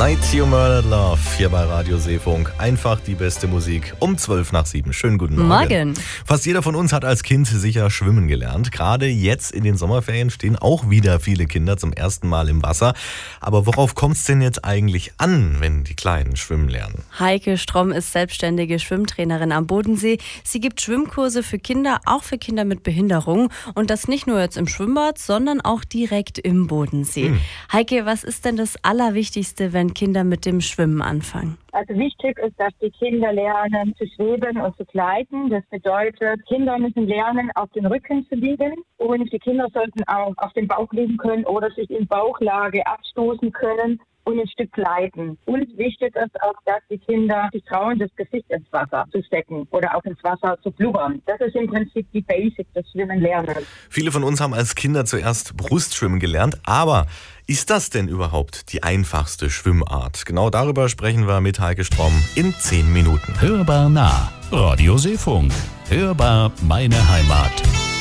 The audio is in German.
Night You Murdered Love hier bei Radio Seefunk. Einfach die beste Musik um 6:12. Schönen guten Morgen. Fast jeder von uns hat als Kind sicher schwimmen gelernt. Gerade jetzt in den Sommerferien stehen auch wieder viele Kinder zum ersten Mal im Wasser. Aber worauf kommt es denn jetzt eigentlich an, wenn die Kleinen schwimmen lernen? Heike Stromm ist selbstständige Schwimmtrainerin am Bodensee. Sie gibt Schwimmkurse für Kinder, auch für Kinder mit Behinderung. Und das nicht nur jetzt im Schwimmbad, sondern auch direkt im Bodensee. Heike, was ist denn das Allerwichtigste, wenn Kinder mit dem Schwimmen anfangen? Also wichtig ist, dass die Kinder lernen zu schweben und zu gleiten. Das bedeutet, Kinder müssen lernen, auf den Rücken zu liegen. Und die Kinder sollten auch auf den Bauch liegen können oder sich in Bauchlage abstoßen können und ein Stück gleiten. Und wichtig ist auch, dass die Kinder sich trauen, das Gesicht ins Wasser zu stecken oder auch ins Wasser zu blubbern. Das ist im Prinzip die Basic des Schwimmen lernen. Viele von uns haben als Kinder zuerst Brustschwimmen gelernt, aber ist das denn überhaupt die einfachste Schwimmart? Genau darüber sprechen wir mit Heike Stromm in 10 Minuten. Hörbar nah. Radio Seefunk. Hörbar meine Heimat.